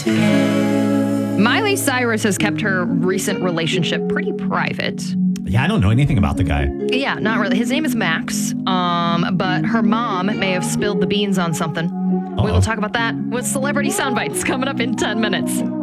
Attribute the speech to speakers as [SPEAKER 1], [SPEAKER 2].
[SPEAKER 1] Miley Cyrus has kept her recent relationship pretty private.
[SPEAKER 2] Yeah, I don't know anything about the guy.
[SPEAKER 1] Yeah, not really. His name is Max, but her mom may have spilled the beans on something.
[SPEAKER 2] Uh-oh.
[SPEAKER 1] We will talk about that with Celebrity Soundbites coming up in 10 minutes.